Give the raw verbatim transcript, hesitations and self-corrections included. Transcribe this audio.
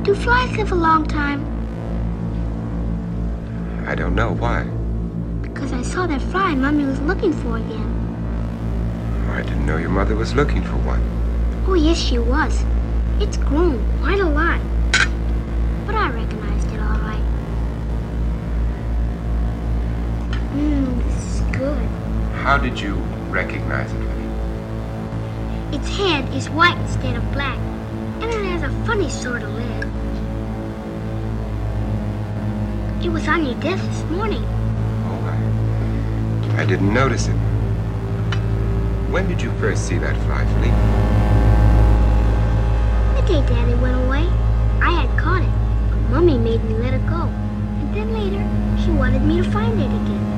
Do flies live a long time? I don't know. Why? Because I saw that fly Mommy was looking for again. Oh, I didn't know your mother was looking for one. Oh, yes, she was. It's grown quite a lot. But I recognized it all right. Mmm, this is good. How did you recognize it, Winnie? Its head is white instead of black, and it has a funny sort of lid. It was on your desk this morning. Oh, I, I didn't notice it. When did you first see that fly, Philippe? The day Daddy went away. I had caught it, but Mummy made me let it go. And then later, she wanted me to find it again.